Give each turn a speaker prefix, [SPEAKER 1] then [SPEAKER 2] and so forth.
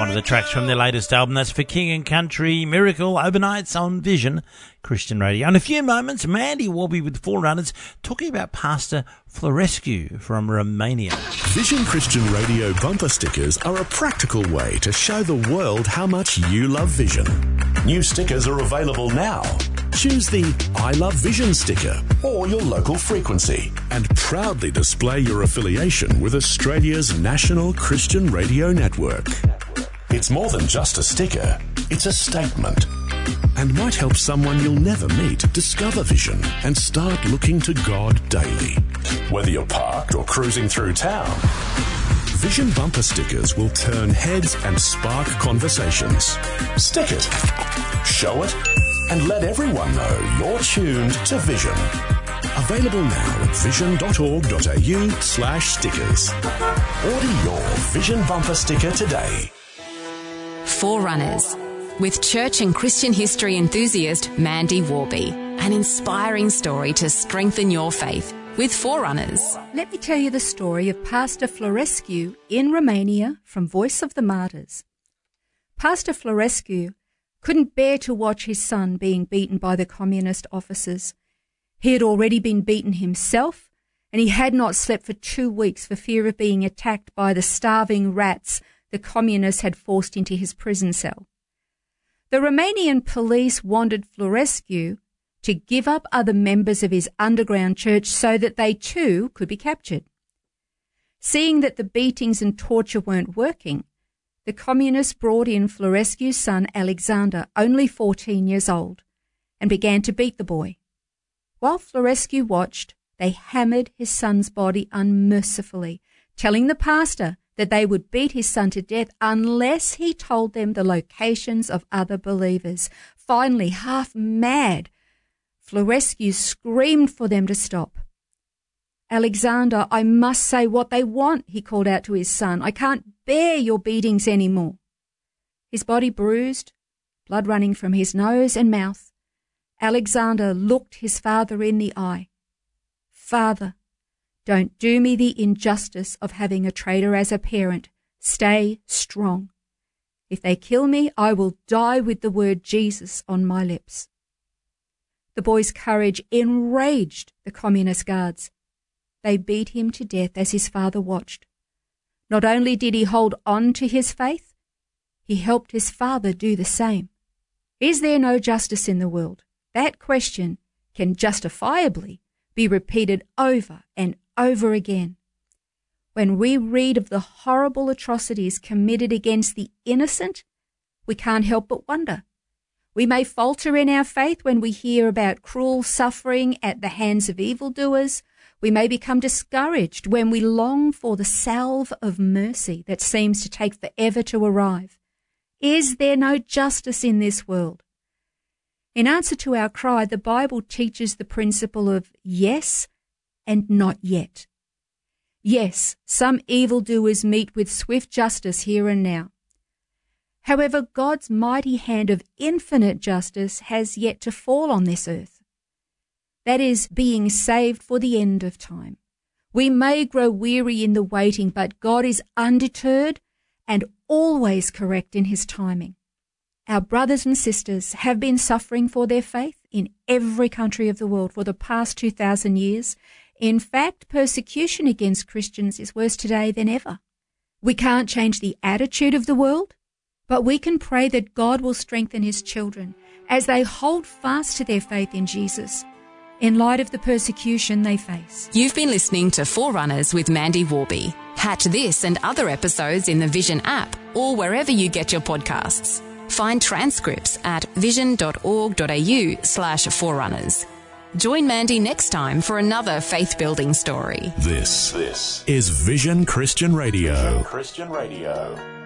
[SPEAKER 1] One of the tracks from their latest album, that's For King and Country, Miracle, overnights on Vision Christian Radio. In a few moments, Mandy Warby with Forerunners talking about Pastor Florescu from Romania.
[SPEAKER 2] Vision Christian Radio bumper stickers are a practical way to show the world how much you love Vision. New stickers are available now. Choose the I Love Vision sticker or your local frequency and proudly display your affiliation with Australia's national Christian radio network. It's more than just a sticker, it's a statement, and might help someone you'll never meet discover Vision and start looking to God daily. Whether you're parked or cruising through town, Vision bumper stickers will turn heads and spark conversations. Stick it, show it, and let everyone know you're tuned to Vision. Available now at vision.org.au/stickers. Order your Vision bumper sticker today.
[SPEAKER 3] Forerunners, with church and Christian history enthusiast Mandy Warby. An inspiring story to strengthen your faith with Forerunners.
[SPEAKER 4] Let me tell you the story of Pastor Florescu in Romania from Voice of the Martyrs. Pastor Florescu couldn't bear to watch his son being beaten by the communist officers. He had already been beaten himself, and he had not slept for 2 weeks for fear of being attacked by the starving rats the communists had forced into his prison cell. The Romanian police wanted Florescu to give up other members of his underground church so that they too could be captured. Seeing that the beatings and torture weren't working, the communists brought in Florescu's son Alexander, only 14 years old, and began to beat the boy. While Florescu watched, they hammered his son's body unmercifully, telling the pastor that they would beat his son to death unless he told them the locations of other believers. Finally, half mad, Florescu screamed for them to stop. "Alexander, I must say what they want," he called out to his son. "I can't bear your beatings anymore." His body bruised, blood running from his nose and mouth, Alexander looked his father in the eye. "Father, don't do me the injustice of having a traitor as a parent. Stay strong. If they kill me, I will die with the word Jesus on my lips." The boy's courage enraged the communist guards. They beat him to death as his father watched. Not only did he hold on to his faith, he helped his father do the same. Is there no justice in the world? That question can justifiably be repeated over and over again. When we read of the horrible atrocities committed against the innocent, we can't help but wonder. We may falter in our faith when we hear about cruel suffering at the hands of evildoers. We may become discouraged when we long for the salve of mercy that seems to take forever to arrive. Is there no justice in this world? In answer to our cry, the Bible teaches the principle of yes and not yet. Yes, some evildoers meet with swift justice here and now. However, God's mighty hand of infinite justice has yet to fall on this earth. That is, being saved for the end of time. We may grow weary in the waiting, but God is undeterred and always correct in his timing. Our brothers and sisters have been suffering for their faith in every country of the world for the past 2,000 years. In fact, persecution against Christians is worse today than ever. We can't change the attitude of the world, but we can pray that God will strengthen his children as they hold fast to their faith in Jesus in light of the persecution they face.
[SPEAKER 3] You've been listening to Forerunners with Mandy Warby. Catch this and other episodes in the Vision app or wherever you get your podcasts. Find transcripts at vision.org.au/forerunners. Join Mandy next time for another faith-building story.
[SPEAKER 2] This is Vision Christian Radio.
[SPEAKER 5] Christian Radio.